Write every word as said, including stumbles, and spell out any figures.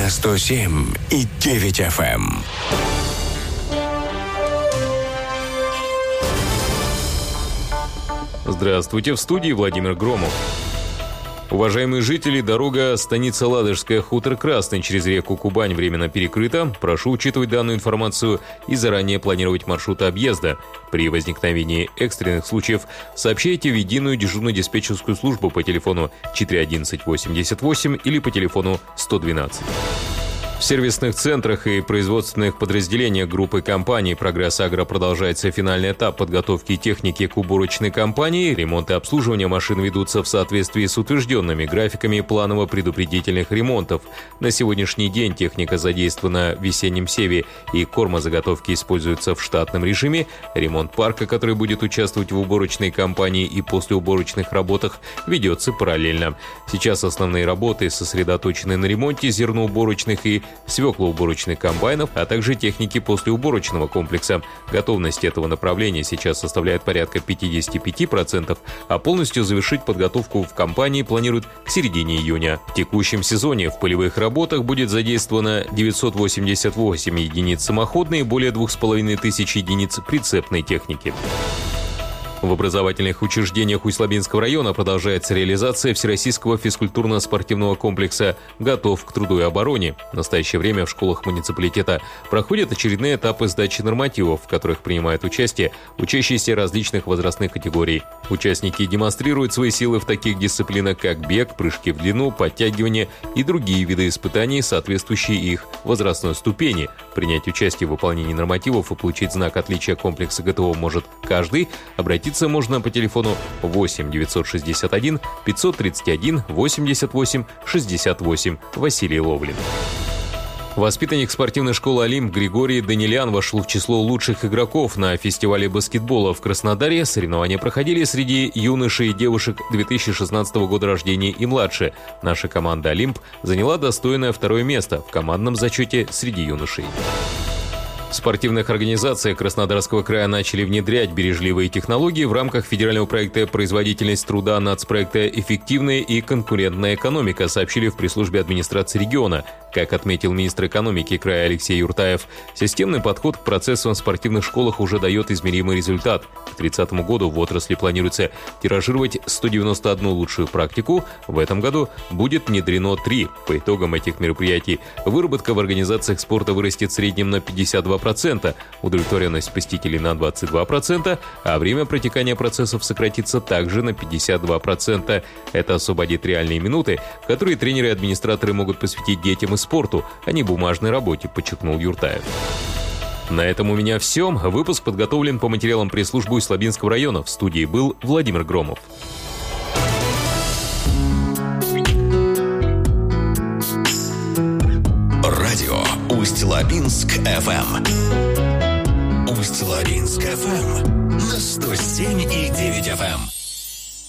на сто семь и девять эф эм. Здравствуйте, в студии Владимир Громов. Уважаемые жители, дорога станица Ладожская, хутор Красный через реку Кубань временно перекрыта. Прошу учитывать данную информацию и заранее планировать маршруты объезда. При возникновении экстренных случаев сообщайте в единую дежурную диспетчерскую службу по телефону четыре одиннадцать восемьдесят восемь или по телефону сто двенадцать. В сервисных центрах и производственных подразделениях группы компаний «Прогресс Агро» продолжается финальный этап подготовки техники к уборочной кампании. Ремонт и обслуживание машин ведутся в соответствии с утвержденными графиками планово-предупредительных ремонтов. На сегодняшний день техника задействована в весеннем севе и кормозаготовки используются в штатном режиме. Ремонт парка, который будет участвовать в уборочной кампании и послеуборочных работах, ведется параллельно. Сейчас основные работы сосредоточены на ремонте зерноуборочных и свеклоуборочных комбайнов, а также техники послеуборочного комплекса. Готовность этого направления сейчас составляет порядка пятьдесят пять процентов, а полностью завершить подготовку в компании планируют к середине июня. В текущем сезоне в полевых работах будет задействовано девятьсот восемьдесят восемь единиц самоходной и более двух с половиной тысяч единиц прицепной техники. В образовательных учреждениях Усть-Лабинского района продолжается реализация всероссийского физкультурно-спортивного комплекса «Готов к труду и обороне». В настоящее время в школах муниципалитета проходят очередные этапы сдачи нормативов, в которых принимают участие учащиеся различных возрастных категорий. Участники демонстрируют свои силы в таких дисциплинах, как бег, прыжки в длину, подтягивание и другие виды испытаний, соответствующие их возрастной ступени. Принять участие в выполнении нормативов и получить знак отличия комплекса ГТО может каждый. Обратиться можно по телефону восемь девятьсот шестьдесят один пятьсот тридцать один восемьдесят восемь шестьдесят восемь. Василий Ловлин. Воспитанник спортивной школы «Олимп» Григорий Данилян вошел в число лучших игроков на фестивале баскетбола в Краснодаре. Соревнования проходили среди юношей и девушек две тысячи шестнадцатого года рождения и младше. Наша команда «Олимп» заняла достойное второе место в командном зачете среди юношей. В спортивных организациях Краснодарского края начали внедрять бережливые технологии в рамках федерального проекта «Производительность труда» нацпроекта «Эффективная и конкурентная экономика», сообщили в пресс-службе администрации региона. Как отметил министр экономики края Алексей Юртаев, системный подход к процессам в спортивных школах уже дает измеримый результат. К тридцатому году в отрасли планируется тиражировать сто девяносто одну лучшую практику. В этом году будет внедрено три. По итогам этих мероприятий выработка в организациях спорта вырастет в среднем на пятьдесят два процента, удовлетворенность посетителей на двадцать два процента, а время протекания процессов сократится также на пятьдесят два процента. Это освободит реальные минуты, которые тренеры и администраторы могут посвятить детям и спорту, а не бумажной работе, подчеркнул Юртаев. На этом у меня все. Выпуск подготовлен по материалам пресс-службы Усть-Лабинского района. В студии был Владимир Громов. Радио Усть-Лабинск эф эм. Усть-Лабинск эф эм на сто семь и девять эф эм.